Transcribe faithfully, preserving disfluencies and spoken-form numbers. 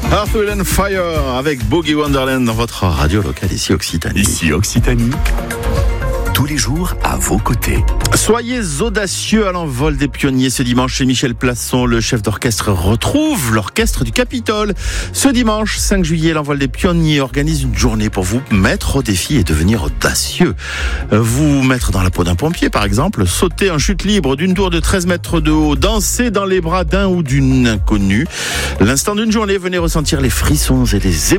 Earth, Wind and Fire avec Boogie Wonderland dans votre radio locale ici Occitanie. Ici Occitanie. Tous les jours à vos côtés. Soyez audacieux à l'envol des pionniers ce dimanche chez Michel Plasson. Le chef d'orchestre retrouve l'orchestre du Capitole. Ce dimanche cinq juillet, l'envol des pionniers organise une journée pour vous mettre au défi et devenir audacieux. Vous mettre dans la peau d'un pompier par exemple, sauter en chute libre d'une tour de treize mètres de haut, danser dans les bras d'un ou d'une inconnue. L'instant d'une journée, venez ressentir les frissons et les émotions